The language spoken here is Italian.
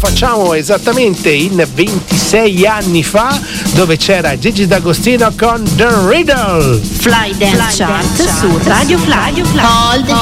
facciamo esattamente in 26 anni fa, dove c'era Gigi D'Agostino con The Riddle. Fly Dance Chart su Radio Fly. All the